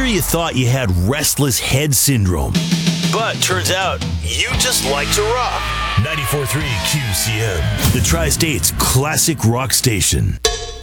you thought you had restless head syndrome. But turns out, you just like to rock. 94.3 QCM, the Tri-State's classic rock station.